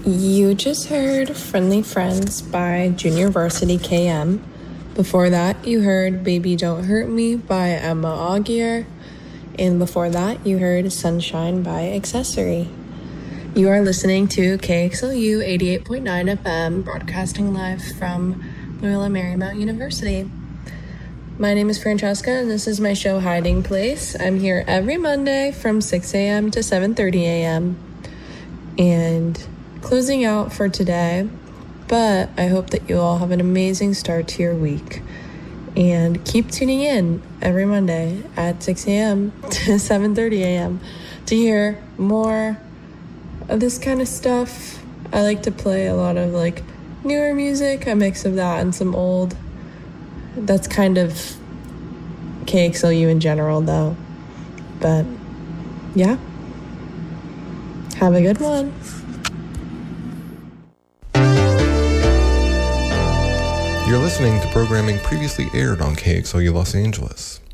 You just heard Friendly Friends by Junior Varsity KM. Before that, you heard Baby Don't Hurt Me by Emma Augier. And before that, you heard Sunshine by Accessory. You are listening to KXLU 88.9 FM, broadcasting live from Loyola Marymount University. My name is Francesca, and this is my show Hiding Place. I'm here every Monday from 6 a.m. to 7:30 a.m. And closing out for today, but I hope that you all have an amazing start to your week. And keep tuning in every Monday at 6 a.m. to 7:30 a.m. to hear more of this kind of stuff. I like to play a lot of newer music, a mix of that and some old. That's kind of KXLU in general though. But yeah, have a good one. You're listening to programming previously aired on KXLU Los Angeles.